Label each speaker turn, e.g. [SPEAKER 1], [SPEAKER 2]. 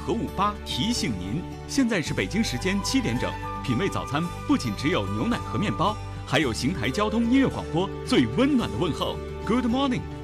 [SPEAKER 1] 和58提醒您，现在是北京时间7点整，品味早餐不仅只有牛奶和面包，还有邢台交通音乐广播最温暖的问候。Good morning。